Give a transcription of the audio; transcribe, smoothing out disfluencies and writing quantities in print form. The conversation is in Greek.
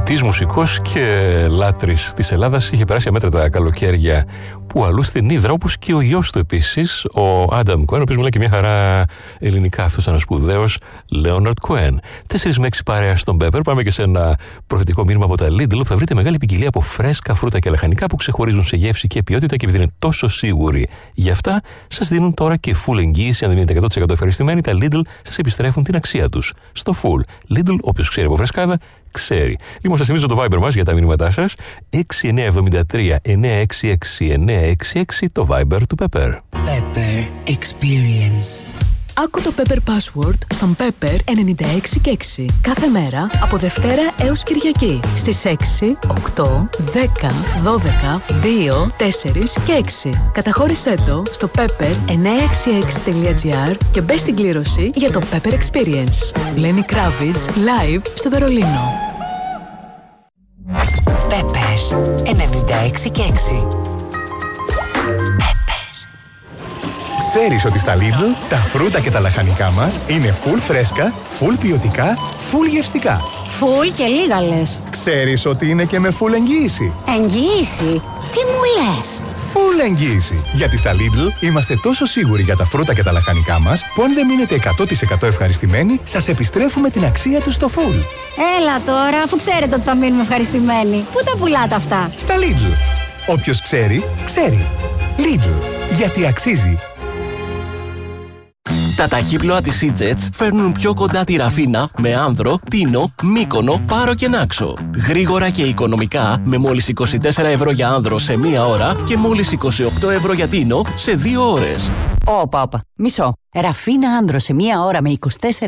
ποιητής, μουσικός και λάτρης της Ελλάδας. Είχε περάσει αμέτρητα καλοκαίρια που αλλού στην Ύδρα, όπως και ο γιος του επίσης, ο Άνταμ Κοέν, ο οποίος μιλάει και μια χαρά ελληνικά. Αυτός ήταν ο σπουδαίος Λέοναρντ Κοέν. 4 με 6 παρέα στον Pepper. Πάμε και σε ένα προφητικό μήνυμα από τα Lidl, που θα βρείτε μεγάλη ποικιλία από φρέσκα φρούτα και λαχανικά που ξεχωρίζουν σε γεύση και ποιότητα, και επειδή είναι τόσο σίγουροι γι' αυτά, σας δίνουν τώρα και full εγγύηση. Αν δεν μείνετε 100% ευχαριστημένοι, τα Lidl σας επιστρέφουν την αξία τους. Στο full Lidl, όποιος ξέρει από φρεσκάδα, ξέρει. Λοιπόν, σας θυμίζω το Viber μας για τα μηνύματά σας. 6973 966 966, το Viber του Pepper. Pepper Experience. Άκου το Pepper Password στον Pepper 96 και 6. Κάθε μέρα από Δευτέρα έως Κυριακή στις 6, 8, 10, 12, 2, 4 και 6. Καταχώρησέ το στο pepper966.gr και μπες στην κλήρωση για το Pepper Experience. Lenny Kravitz live στο Βερολίνο. Pepper 96 και 6. Ξέρεις ότι στα Lidl τα φρούτα και τα λαχανικά μας είναι full φρέσκα, full ποιοτικά, full γευστικά. Full και λίγα λες. Ξέρεις ότι είναι και με full εγγύηση. Εγγύηση? Τι μου λες? Full εγγύηση. Γιατί στα Lidl είμαστε τόσο σίγουροι για τα φρούτα και τα λαχανικά μας, που αν δεν μείνετε 100% ευχαριστημένοι, σας επιστρέφουμε την αξία τους στο full. Έλα τώρα, αφού ξέρετε ότι θα μείνουμε ευχαριστημένοι. Πού τα πουλάτε αυτά? Στα Lidl. Όποιος ξέρει, ξέρει. Lidl. Γιατί αξίζει. Τα ταχύπλοα της EasyJet φέρνουν πιο κοντά τη Ραφίνα με Άνδρο, Τίνο, Μύκονο, Πάρο και Νάξο. Γρήγορα και οικονομικά, με μόλις 24 ευρώ για Άνδρο σε 1 ώρα και μόλις 28 ευρώ για Τίνο σε 2 ώρες. Όπα, μισό. Ραφίνα Άνδρο σε 1 ώρα με 24